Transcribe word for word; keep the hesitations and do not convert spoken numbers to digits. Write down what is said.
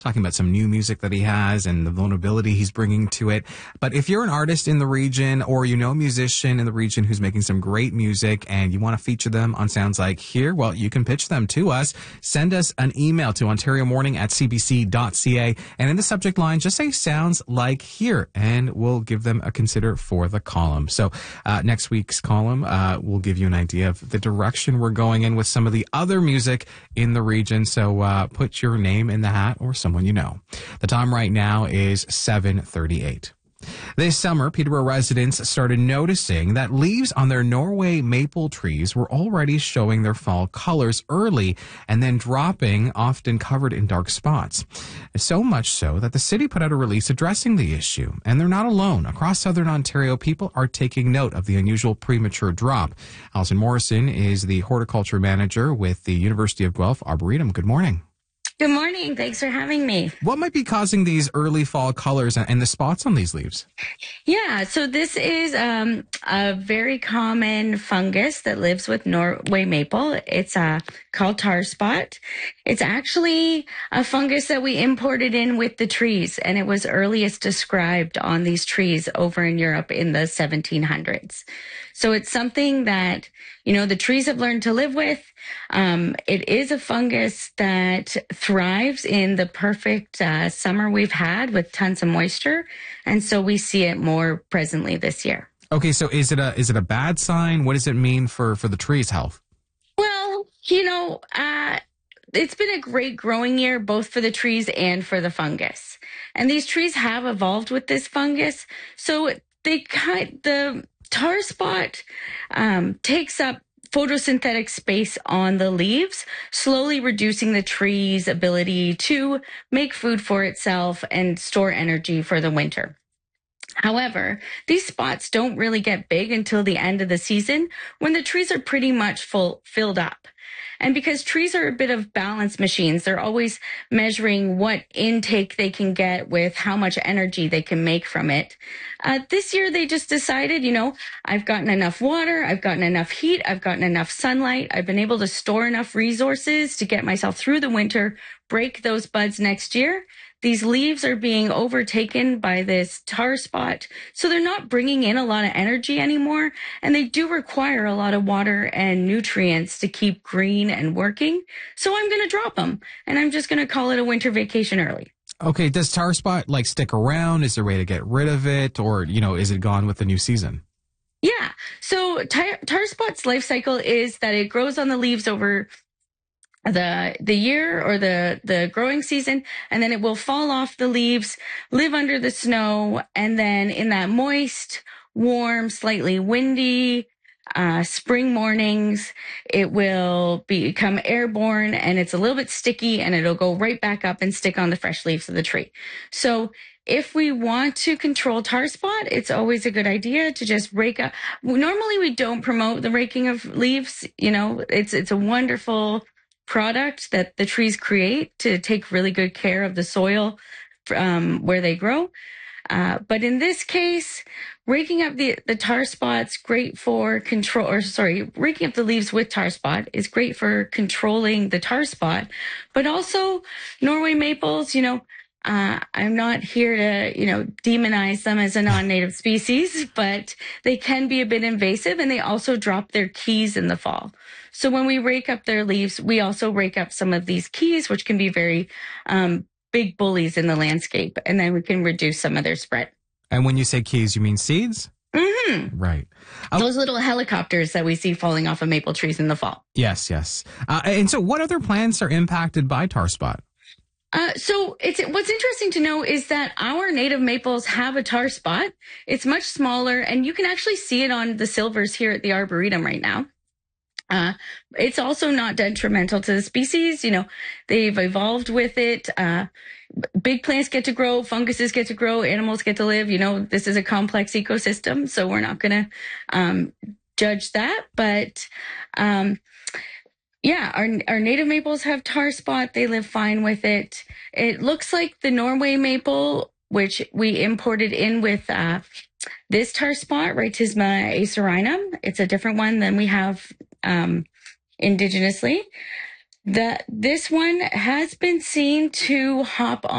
talking about some new music that he has and the vulnerability he's bringing to it. But if you're an artist in the region or you know a musician in the region who's making some great music and you want to feature them on Sounds Like Here, well, you can pitch them to us. Send us an email to ontario morning at c b c dot c a, and in the subject line, just say Sounds Like Here, and we'll give them a consider for the column. So uh, next week's column uh, will give you an idea of the direction we're going in with some of the other music in the region. So uh, put your name in the hat or someone you know. The time right now is seven thirty-eight. This summer, Peterborough residents started noticing that leaves on their Norway maple trees were already showing their fall colors early and then dropping, often covered in dark spots. So much so that the city put out a release addressing the issue. And they're not alone. Across southern Ontario, people are taking note of the unusual premature drop. Alison Morrison is the horticulture manager with the University of Guelph Arboretum. Good morning. Good morning. Thanks for having me. What might be causing these early fall colors and the spots on these leaves? Yeah, so this is um, a very common fungus that lives with Norway maple. It's uh, called tar spot. It's actually a fungus that we imported in with the trees, and it was earliest described on these trees over in Europe in the seventeen hundreds. So it's something that, you know, the trees have learned to live with. Um, it is a fungus that thrives in the perfect uh, summer we've had with tons of moisture. And so we see it more presently this year. Okay, so is it a is it a bad sign? What does it mean for, for the tree's health? Well, you know, uh, it's been a great growing year, both for the trees and for the fungus. And these trees have evolved with this fungus. So they kind the tar spot um, takes up photosynthetic space on the leaves, slowly reducing the tree's ability to make food for itself and store energy for the winter. However, these spots don't really get big until the end of the season when the trees are pretty much full filled up. And because trees are a bit of balance machines, they're always measuring what intake they can get with how much energy they can make from it. Uh, this year, they just decided, you know, I've gotten enough water, I've gotten enough heat, I've gotten enough sunlight, I've been able to store enough resources to get myself through the winter, break those buds next year. These leaves are being overtaken by this tar spot, so they're not bringing in a lot of energy anymore, and they do require a lot of water and nutrients to keep green and working. So I'm going to drop them, and I'm just going to call it a winter vacation early. Okay, does tar spot like stick around? Is there a way to get rid of it, or, you know, is it gone with the new season? Yeah, so tar, tar spot's life cycle is that it grows on the leaves over the the year or the the growing season, and then it will fall off the leaves, live under the snow, and then in that moist, warm, slightly windy uh spring mornings, it will become airborne, and it's a little bit sticky, and it'll go right back up and stick on the fresh leaves of the tree. So if we want to control tar spot, it's always a good idea to just rake up. Normally we don't promote the raking of leaves. You know, it's it's a wonderful product that the trees create to take really good care of the soil um, where they grow. Uh, but in this case, raking up the, the tar spots, great for control, or sorry, raking up the leaves with tar spot is great for controlling the tar spot. But also Norway maples, you know, Uh, I'm not here to, you know, demonize them as a non-native species, but they can be a bit invasive, and they also drop their keys in the fall. So when we rake up their leaves, we also rake up some of these keys, which can be very um, big bullies in the landscape, and then we can reduce some of their spread. And when you say keys, you mean seeds? Mm-hmm. Right. Uh, Those little helicopters that we see falling off of maple trees in the fall. Yes, yes. Uh, and so what other plants are impacted by tar spot? Uh, so it's what's interesting to know is that our native maples have a tar spot. It's much smaller, and you can actually see it on the silvers here at the Arboretum right now. Uh, it's also not detrimental to the species. You know, they've evolved with it. Uh, big plants get to grow, funguses get to grow, animals get to live. You know, this is a complex ecosystem, so we're not going to um, judge that. But um, yeah, our our native maples have tar spot. They live fine with it. It looks like the Norway maple, which we imported in with uh, this tar spot, Rhytisma acerinum. It's a different one than we have um, indigenously. The, this one has been seen to hop on